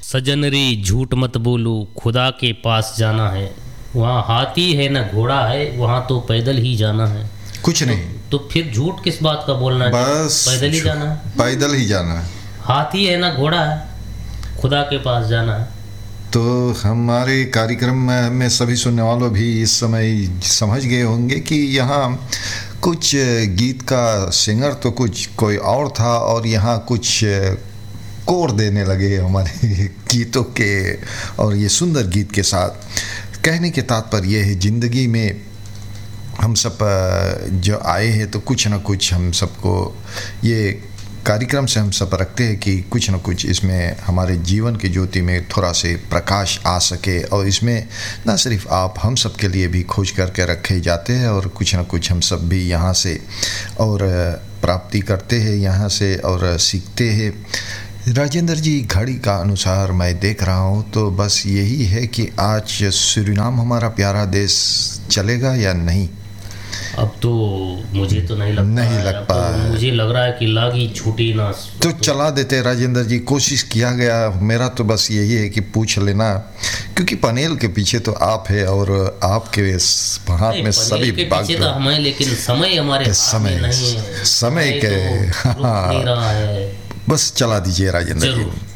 सजन रे झूठ मत बोलो, खुदा के पास जाना है। वहाँ हाथी है ना घोड़ा है, वहाँ तो पैदल ही जाना है। कुछ नहीं। तो फिर झूठ किस बात का बोलना है? बस पैदल ही जाना है। पैदल ही जाना है। हाथी है ना घोड़ा है, खुदा के पास जाना है। तो हमारे कार्यक्रम में सभी सुनने वालों भी इस समय समझ गए होंगे कि यहाँ कुछ गीत का सिंगर तो कुछ कोई और था, और यहाँ कुछ कोर देने लगे हमारे गीतों के, और ये सुंदर गीत के साथ। कहने के तात्पर्य ये है, ज़िंदगी में हम सब जो आए हैं तो कुछ ना कुछ हम सबको ये कार्यक्रम से हम सब रखते हैं कि कुछ न कुछ इसमें हमारे जीवन की ज्योति में थोड़ा से प्रकाश आ सके, और इसमें न सिर्फ आप हम सब के लिए भी खोज करके रखे जाते हैं, और कुछ न कुछ हम सब भी यहाँ से और प्राप्ति करते हैं, यहाँ से और सीखते हैं। राजेंद्र जी, घड़ी का अनुसार मैं देख रहा हूँ तो बस यही है कि आज सूरीनाम हमारा प्यारा देश चलेगा या नहीं। अब तो मुझे तो नहीं लगता है। मुझे लग रहा है कि लागी छूटी ना तो चला देते राजेंद्र जी, कोशिश किया गया। मेरा तो बस यही है कि पूछ लेना, क्योंकि पैनल के पीछे तो आप है और आपके हाथ में सभी पीछे तो हम हैं, लेकिन समय हमारे समय नहीं है। समय के तो रुक नहीं रहा है। बस चला दीजिए राजेंद्र जी।